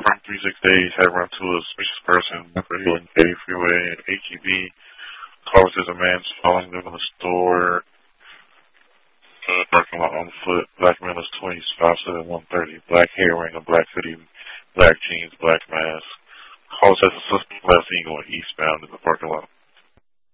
from 368 had run to a suspicious person for Hill and Katy Freeway and HEB. Cars says a man following them in the store. Parking lot on foot. Black man is 20, 5'7", 130. Black hair, wearing a black hoodie, black jeans, black mask. Call says a suspect last seen going eastbound in the parking lot.